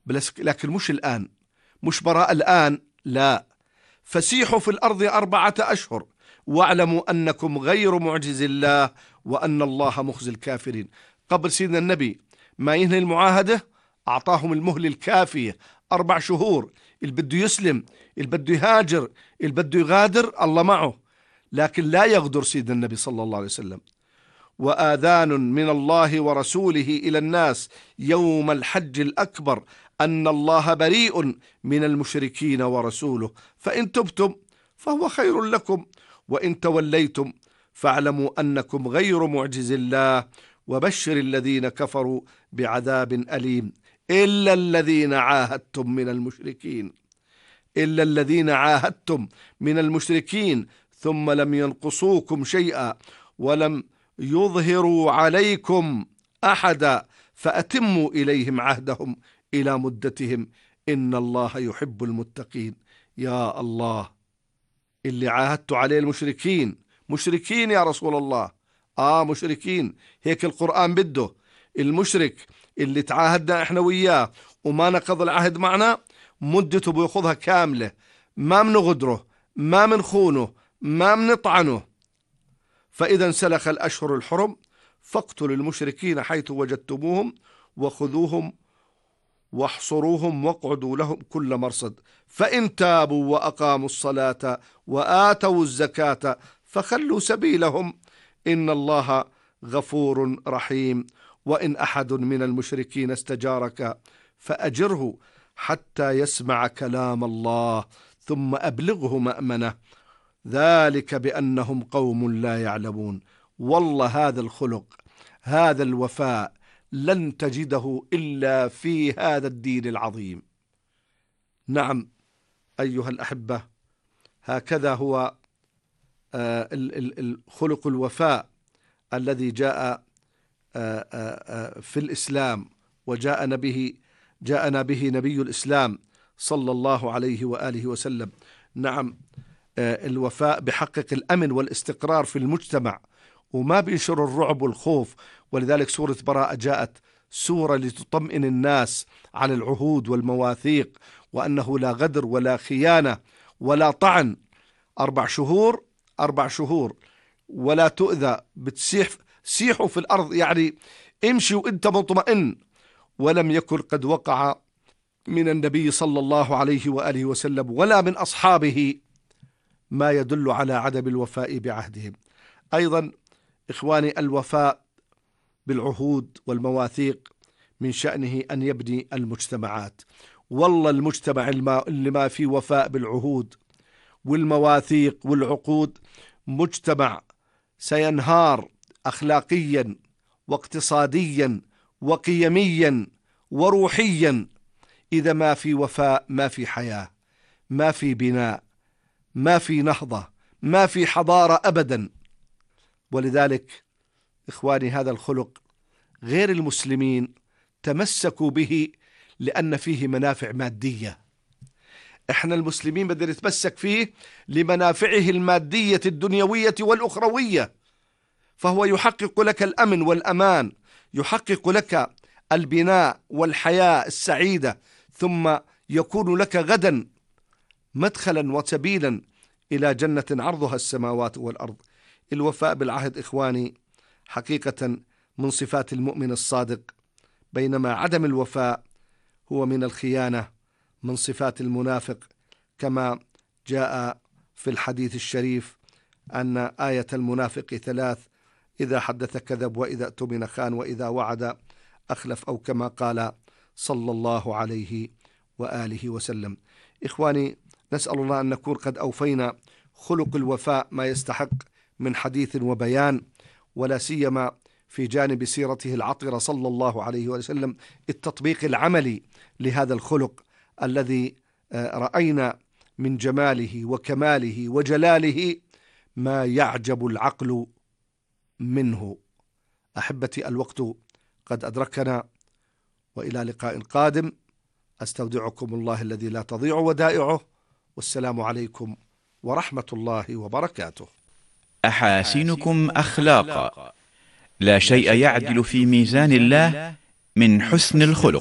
لكن مش الآن، مش براء الآن، لا. فسيحوا في الأرض 4 أشهر واعلموا أنكم غير معجز الله وأن الله مخزي الكافرين. قبل سيدنا النبي ما ينهي المعاهدة أعطاهم المهلة الكافية 4 شهور، اللي بده يسلم، اللي بده يهاجر، اللي بده يغادر الله معه، لكن لا يغدر سيدنا النبي صلى الله عليه وسلم. وآذان من الله ورسوله إلى الناس يوم الحج الأكبر أن الله بريء من المشركين ورسوله، فإن تبتم فهو خير لكم وإن توليتم فاعلموا أنكم غير معجز الله وبشر الذين كفروا بعذاب أليم إلا الذين عاهدتم من المشركين، إلا الذين عاهدتم من المشركين ثم لم ينقصوكم شيئا ولم يظهروا عليكم أحدا فأتموا إليهم عهدهم إلى مدتهم إن الله يحب المتقين. يا الله، اللي عاهدت عليه المشركين، مشركين يا رسول الله، مشركين، هيك القرآن بده. المشرك اللي تعاهدنا احنا وياه وما نقض العهد معنا مدته بيأخذها كاملة، ما منغدره، ما منخونه، ما منطعنه. فإذا انسلخ الأشهر الحرم فاقتلوا المشركين حيث وجدتموهم وخذوهم واحصروهم واقعدوا لهم كل مرصد، فإن تابوا وأقاموا الصلاة وآتوا الزكاة فخلوا سبيلهم إن الله غفور رحيم. وإن أحد من المشركين استجارك فأجره حتى يسمع كلام الله ثم أبلغه مأمنه ذلك بأنهم قوم لا يعلمون. والله هذا الخلق، هذا الوفاء لن تجده إلا في هذا الدين العظيم. نعم أيها الأحبة، هكذا هو الخلق الوفاء الذي جاء في الإسلام وجاءنا به نبي الإسلام صلى الله عليه وآله وسلم. نعم، الوفاء بحقق الأمن والاستقرار في المجتمع وما بينشر الرعب والخوف. ولذلك سورة براءة جاءت سورة لتطمئن الناس على العهود والمواثيق وأنه لا غدر ولا خيانة ولا طعن. 4 شهور ولا تؤذى، سيحوا في الأرض، يعني امشي وانت مطمئن. ولم يكن قد وقع من النبي صلى الله عليه وآله وسلم ولا من أصحابه ما يدل على عدم الوفاء بعهدهم. أيضا إخواني، الوفاء بالعهود والمواثيق من شأنه أن يبني المجتمعات. والله المجتمع اللي ما فيه وفاء بالعهود والمواثيق والعقود مجتمع سينهار أخلاقيا واقتصاديا وقيميا وروحيا. إذا ما في وفاء ما في حياة، ما في بناء، ما في نهضة، ما في حضارة أبدا. ولذلك إخواني هذا الخلق غير المسلمين تمسكوا به لأن فيه منافع مادية. إحنا المسلمين بدنا نتمسك فيه لمنافعه المادية الدنيوية والأخروية، فهو يحقق لك الأمن والأمان، يحقق لك البناء والحياة السعيدة، ثم يكون لك غدا مدخلا وسبيلا إلى جنة عرضها السماوات والأرض. الوفاء بالعهد إخواني حقيقة من صفات المؤمن الصادق، بينما عدم الوفاء هو من الخيانة، من صفات المنافق، كما جاء في الحديث الشريف أن آية المنافق 3: إذا حدث كذب وإذا اؤتمن خان وإذا وعد أخلف، أو كما قال صلى الله عليه وآله وسلم. إخواني، نسأل الله أن نكون قد أوفينا خلق الوفاء ما يستحق من حديث وبيان، ولا سيما في جانب سيرته العطرة صلى الله عليه وسلم التطبيق العملي لهذا الخلق الذي رأينا من جماله وكماله وجلاله ما يعجب العقل منه. أحبتي، الوقت قد أدركنا، وإلى لقاء قادم أستودعكم الله الذي لا تضيع ودائعه، والسلام عليكم ورحمة الله وبركاته. أحاسنكم أخلاقا، لا شيء يعدل في ميزان الله من حسن الخلق.